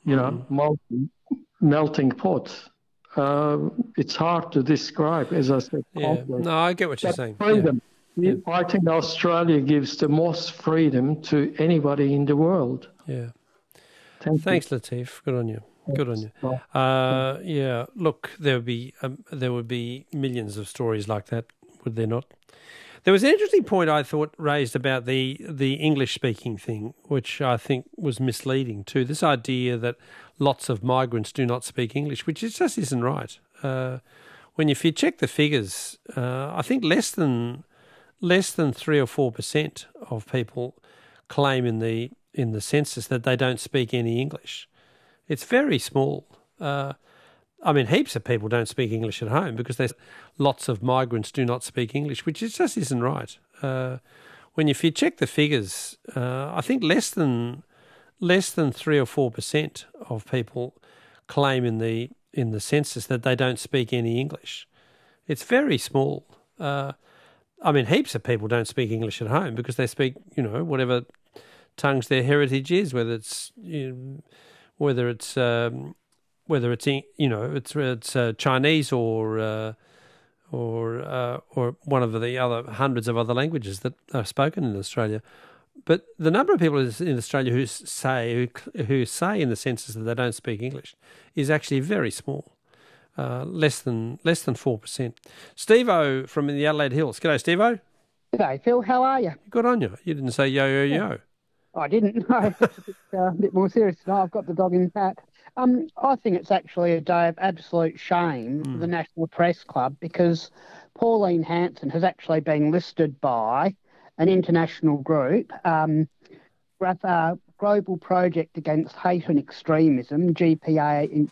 melting pot. It's hard to describe, as I said. Yeah, no, I get what you're saying. Freedom. Yeah. I think Australia gives the most freedom to anybody in the world. Yeah. Thanks, Latif. Good on you. Good on you. Yeah. Look, there would be millions of stories like that, would there not? There was an interesting point I thought raised about the English speaking thing, which I think was misleading too. This idea that lots of migrants do not speak English, which just isn't right. If you check the figures, I think less than 3 or 4% of people claim in the census that they don't speak any English. It's very small. Heaps of people don't speak English at home because there's lots of migrants do not speak English, which just isn't right. If you check the figures, I think less than 3 or 4% of people claim in the census that they don't speak any English. It's very small. Heaps of people don't speak English at home because they speak, whatever tongues their heritage is, whether it's Chinese or one of the other hundreds of other languages that are spoken in Australia. But the number of people in Australia who say in the census that they don't speak English is actually very small, less than 4%. Steve-O from the Adelaide Hills. G'day, Steve-O. G'day, Phil. How are you? Good on you. You didn't say yo, yo, yo. I didn't. No, it's a bit more serious tonight. I've got the dog in back. I think it's actually a day of absolute shame for the National Press Club because Pauline Hanson has actually been listed by an international group, Global Project Against Hate and Extremism, GPAHE,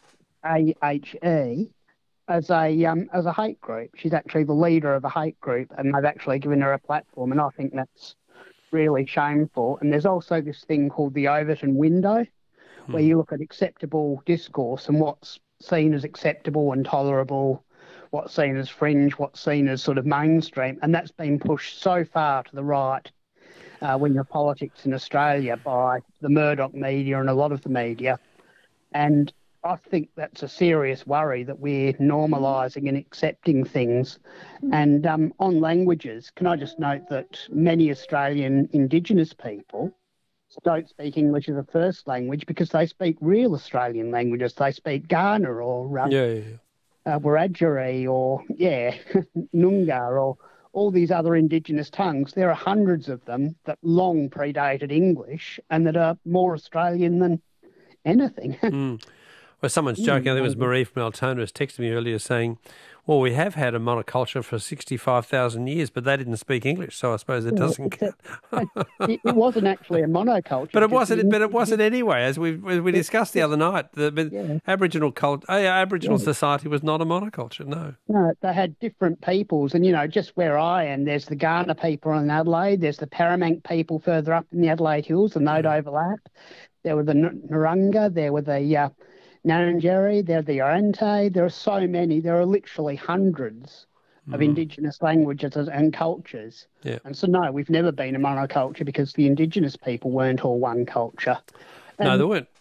as a hate group. She's actually the leader of a hate group, and they've actually given her a platform, and I think that's really shameful. And there's also this thing called the Overton window, where you look at acceptable discourse and what's seen as acceptable and tolerable, what's seen as fringe, what's seen as sort of mainstream. And that's been pushed so far to the right when you're politics in Australia by the Murdoch media and a lot of the media. And I think that's a serious worry that we're normalising and accepting things. And on languages, can I just note that many Australian Indigenous people don't speak English as a first language because they speak real Australian languages. They speak Kaurna or Wiradjuri or Noongar or all these other Indigenous tongues. There are hundreds of them that long predated English and that are more Australian than anything. Well, someone's joking. I think it was Marie from Altona was texting me earlier saying, well, we have had a monoculture for 65,000 years, but they didn't speak English, so I suppose it doesn't count. It wasn't actually a monoculture. But it wasn't anyway, as we discussed the other night. Aboriginal society was not a monoculture, no. No, they had different peoples, and, just where I am, there's the Kaurna people in Adelaide, there's the Paramank people further up in the Adelaide Hills, and they'd overlap. There were the Narunga, there were the Ngarrindjeri, there are the Arante. There are so many. There are literally hundreds of Indigenous languages and cultures. Yeah. And so, no, we've never been a monoculture because the Indigenous people weren't all one culture. No, they weren't.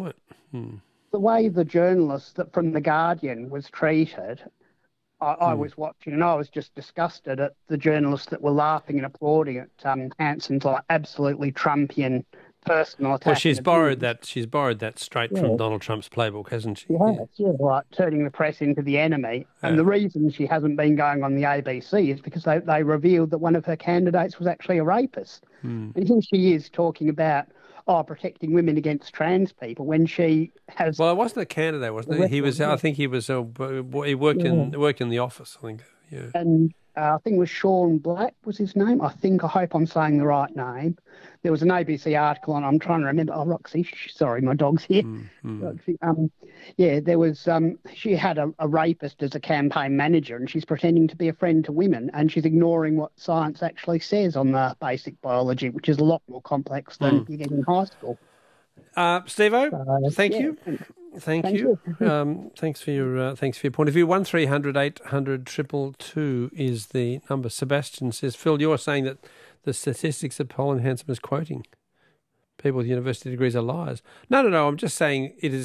The way the journalist from The Guardian was treated, I was watching and I was just disgusted at the journalists that were laughing and applauding at Hanson's absolutely Trumpian personal attack. Well, she's borrowed that straight from Donald Trump's playbook, hasn't she? Right, turning the press into the enemy. And the reason she hasn't been going on the ABC is because they revealed that one of her candidates was actually a rapist. And here she is talking about protecting women against trans people when she has. Well, it wasn't a candidate, wasn't it? He was. I think he was. He worked in the office. I think. Yeah. And I think it was Sean Black was his name. I hope I'm saying the right name. There was an ABC article, and I'm trying to remember. Oh, Roxy, sorry, my dog's here. Roxy, there was. She had a rapist as a campaign manager, and she's pretending to be a friend to women, and she's ignoring what science actually says on the basic biology, which is a lot more complex than you get in high school. Steve-O, thank you. Thank you. Thanks for your point of view. 1300 800 222 is the number. Sebastian says, Phil, you're saying that the statistics that Pauline Hanson is quoting, people with university degrees, are liars. No. I'm just saying it is